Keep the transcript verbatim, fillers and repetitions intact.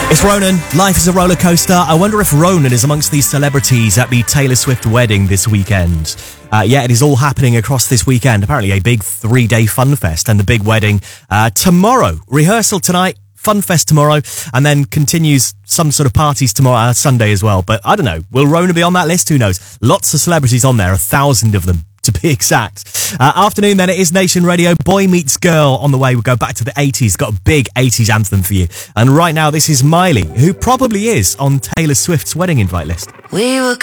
It's Ronan. Life is a roller coaster. I wonder if Ronan is amongst these celebrities at the Taylor Swift wedding this weekend. Uh, yeah, it is all happening across this weekend. Apparently a big three-day fun fest and the big wedding uh, tomorrow. Rehearsal tonight, fun fest tomorrow, and then continues some sort of parties tomorrow, uh, Sunday as well. But I don't know. Will Ronan be on that list? Who knows? Lots of celebrities on there, a thousand of them, to be exact. Uh, afternoon then, it is Nation Radio. Boy Meets Girl on the way. We'll go back to the eighties. Got a big eighties anthem for you. And right now, this is Miley, who probably is on Taylor Swift's wedding invite list. We were